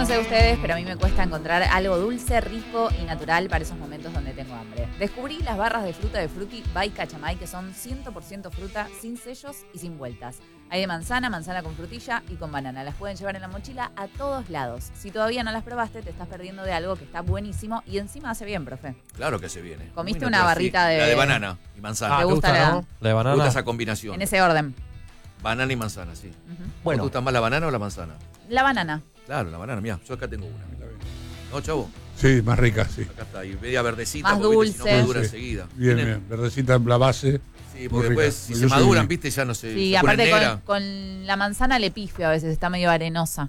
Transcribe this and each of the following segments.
no sé ustedes, pero a mí me cuesta encontrar algo dulce, rico y natural para esos momentos donde tengo hambre. Descubrí las barras de fruta de Frutti by Cachamay, que son 100% fruta, sin sellos y sin vueltas. Hay de manzana con frutilla y con banana. Las pueden llevar en la mochila a todos lados. Si todavía no las probaste, te estás perdiendo de algo que está buenísimo y encima hace bien, profe. Claro que se viene. ¿Comiste una barrita de...? La de banana y manzana. ¿Te gusta la...? ¿no? La de banana. Me gusta esa combinación. En ese orden. Banana y manzana, sí. Bueno. ¿Te gusta más la banana o la manzana? La banana. Claro, la banana, mira, yo acá tengo una. ¿No, chavo? Sí, más rica, sí. Acá está, y media verdecita. Más porque, viste, dulce. si no madura Sí. enseguida. Bien, Tienen- bien. Verdecita en la base. Sí, Muy porque rica. después, si Yo se soy- maduran, viste, ya no se, Sí, se pone aparte negra. con la manzana le pifio a veces, está medio arenosa.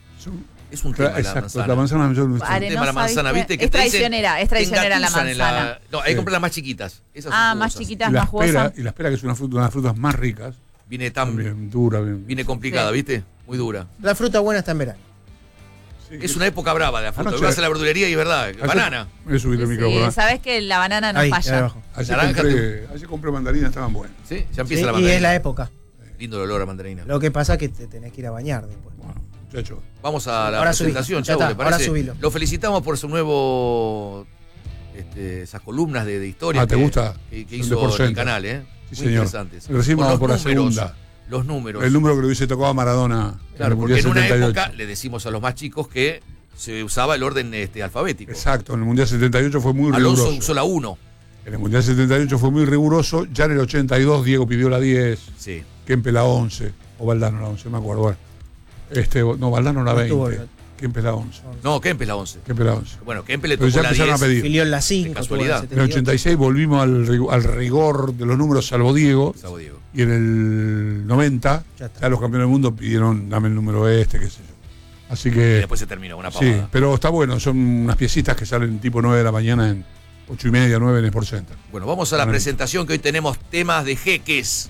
Es un tema la Exacto, manzana. la manzana yo no Arenosa, tema la manzana, ¿viste? Que es te dicen, traicionera, es te traicionera la engatusan en manzana. No, hay que Sí. comprar las más chiquitas. Esas son Más jugosas. chiquitas, y la más espera, jugosas. y la espera, que es una de las frutas más ricas. Viene tan... Bien dura, bien. Viene complicada, Sí. ¿viste? Muy dura. La fruta buena está en verano. Sí, Es una época brava de la fruta. Anoche- Vas a la verdulería y es verdad. Banana. Me subí el micrófono. Sabes que la banana no Ahí falla. abajo. Ayer Naranja, compré mandarinas, estaban buenas. ¿Sí? Ya empieza Sí, la y mandarina. es la época. Lindo el olor a mandarina. Lo que pasa es que te tenés que ir a bañar después. Bueno, muchachos. Vamos a la Ahora presentación, subilo. Ya Chavo, está, ¿le parece? ahora subilo. Lo felicitamos por su nuevo... esas columnas de historia. ¿te gusta? Que Son de hizo por en el ciento. canal, Sí, Muy señor. interesantes. Recién vamos los por la números, segunda. Los números. El número que le hubiese tocado a Maradona. Claro, el porque en Mundial una 78. época le decimos a los más chicos que se usaba el orden alfabético. Exacto, en el Mundial 78 fue muy Alonso riguroso. usó la 1. En el Mundial 78 fue muy riguroso. Ya en el 82 Diego pidió la 10, Sí. Kempe la 11, o Valdano la 11, no me acuerdo. Bueno, no, Valdano la No 20, estuvo- Kempe la 11. No, Kempes la 11. Kempe la 11. Bueno, Kempes le Pero tocó ya la empezaron 10. a pedir. Filió en la 5. casualidad. En el 86 volvimos al rigor de los números salvo Diego. Salvo Diego. Y en el 90, Ya está. ya los campeones del mundo pidieron, dame el número qué sé yo. Así Y que, después se terminó, una sí, pavada. pero está bueno, son unas piecitas que salen tipo 9 de la mañana en 8:30, 9 en Sport Center. Bueno, vamos a la Bueno. presentación, que hoy tenemos temas de jeques.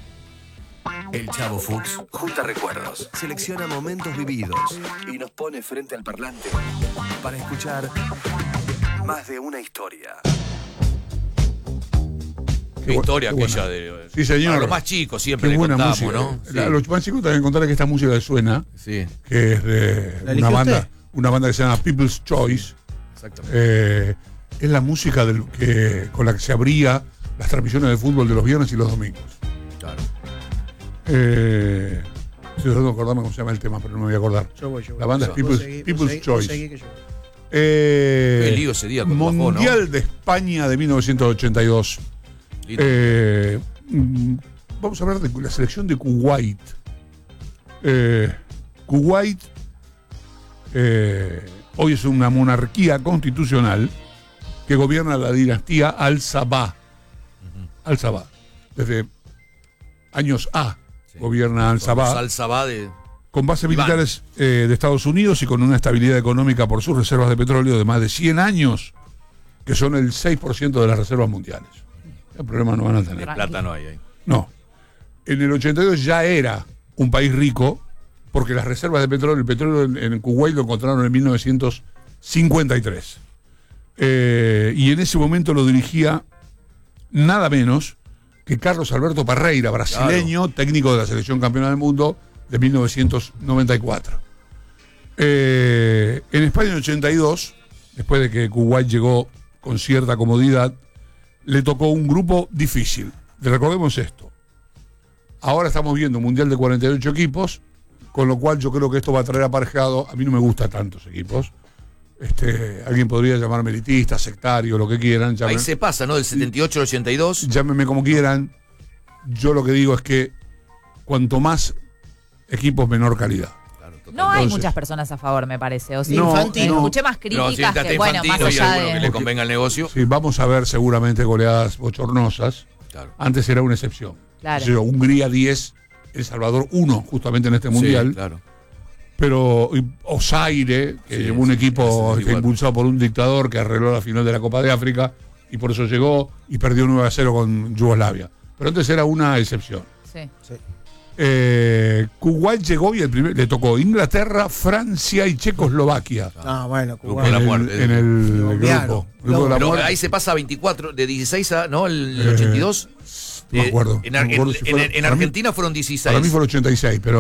El Chavo Fuchs junta recuerdos, selecciona momentos vividos y nos pone frente al parlante para escuchar más de una historia. Qué historia qué buena. aquella de... Sí, señor. Para los más chicos siempre Qué le buena contamos, música. ¿no? Sí. A los más chicos también contarles que esta música que suena, Sí, que es de ¿La eligió usted? una banda que se llama People's Choice, exactamente. es la música con la que se abría las transmisiones de fútbol de los viernes y los domingos. Claro. Estoy tratando de acordarme cómo se llama el tema, pero no me voy a acordar. Yo voy. La banda es Vos People's, seguí, People's vos seguí, Choice. vos seguí que yo voy. Qué lío ese día con Bajó, ¿no? Mundial de España de 1982. Lindo. Vamos a hablar de la selección de Kuwait. Kuwait hoy es una monarquía constitucional que gobierna la dinastía Al-Sabah. Al-Sabah. Desde años A Sí. gobierna Al-Sabah, Salsa va de... con bases Iván. militares de Estados Unidos y con una estabilidad económica por sus reservas de petróleo de más de 100 años, que son el 6% de las reservas mundiales. El problema no van a De tener. plata no hay ahí. No. En el 82 ya era un país rico, porque las reservas de petróleo, el petróleo en Kuwait lo encontraron en 1953. Y en ese momento lo dirigía nada menos que Carlos Alberto Parreira, brasileño, técnico de la selección campeona del mundo de 1994. En España en 82, después de que Kuwait llegó con cierta comodidad, le tocó un grupo difícil. Recordemos esto. Ahora estamos viendo un mundial de 48 equipos, con lo cual yo creo que esto va a traer aparejado. A mí no me gustan tantos equipos. Alguien podría llamarme elitista, sectario, lo que quieran. Ahí se pasa, ¿no? Del 78 al 82. Llámenme como quieran. Yo lo que digo es que cuanto más equipos, menor calidad. Claro, totalmente. No hay Entonces- muchas personas a favor, me parece. O sí, No, Infantino. escuché más No, críticas si está que, bueno, más Infantino y allá alguno que de... le convenga el negocio. Sí, vamos a ver seguramente goleadas bochornosas. Claro. Antes era una excepción. Claro. O sea, Hungría 10, El Salvador 1, justamente en este mundial. Sí, claro. Pero Osaire, que Sí, llevó un sí, equipo ese es igual. impulsado por un dictador que arregló la final de la Copa de África y por eso llegó y perdió 9-0 con Yugoslavia. Pero antes era una excepción. Sí. Sí. Kuwait llegó y le tocó Inglaterra, Francia y Checoslovaquia. Ah, bueno, Grupo Cuba. de la En muerte. en el Colombiano. grupo. Grupo de la Pero muerte. ahí se pasa a 24, de 16 a, ¿no? El 82. No me acuerdo. En, No me acuerdo si fueron- en para mí- Argentina fueron 16. Para mí fue el 86, pero